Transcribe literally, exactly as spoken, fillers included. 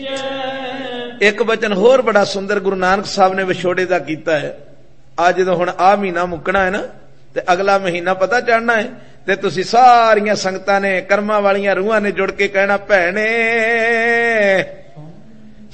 एक वचन होर बड़ा सुंदर गुरु नानक साहब ने विछोड़े का कीता है। आ जो हुण आ महीना मुकना है ना, ते अगला महीना पता चढ़ना है, ते तुसी सारियां संगतां ने कर्मां वालियां रूहां ने जुड़ के कहना, भैणे